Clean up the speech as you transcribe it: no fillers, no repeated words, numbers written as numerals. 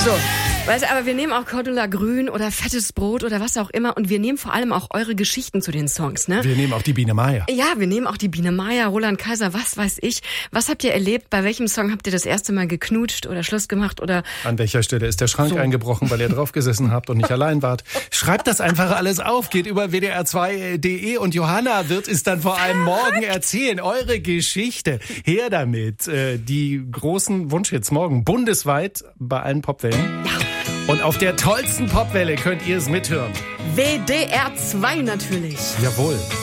So, weißt du, aber wir nehmen auch Cordula Grün oder Fettes Brot oder was auch immer und wir nehmen vor allem auch eure Geschichten zu den Songs, ne? Wir nehmen auch die Biene Meier. Ja, wir nehmen auch die Biene Meier, Roland Kaiser, was weiß ich. Was habt ihr erlebt? Bei welchem Song habt ihr das erste Mal geknutscht oder Schluss gemacht oder? An welcher Stelle ist der Schrank eingebrochen, weil ihr draufgesessen habt und nicht allein wart? Schreibt das einfach alles auf, geht über wdr2.de und Johanna wird es dann vor allem morgen erzählen. Eure Geschichte. Her damit. Die großen Wunschhits morgen bundesweit bei allen Popwellen. Ja. Und auf der tollsten Popwelle könnt ihr es mithören. WDR 2 natürlich. Jawohl.